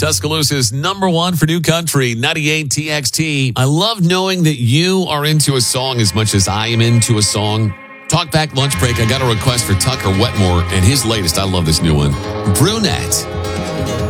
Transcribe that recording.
Tuscaloosa's number one for new country, 98 TXT. I love knowing that you are into a song as much as I am into a song. Talk back lunch break. I got a request for Tucker Wetmore and his latest. I love this new one. Brunette.